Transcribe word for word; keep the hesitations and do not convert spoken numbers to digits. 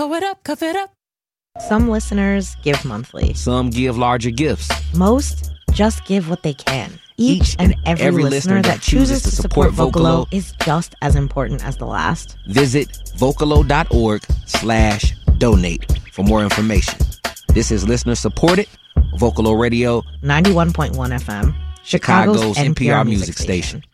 Pull it up, cuff it up. Some listeners give monthly. Some give larger gifts. Most just give what they can. Each, Each and every, every listener, listener that chooses to support Vocalo is just as important as the last. Visit Vocalo.org slash donate for more information. This is listener supported Vocalo Radio ninety-one point one F M, Chicago's, Chicago's N P R, N P R music station. station.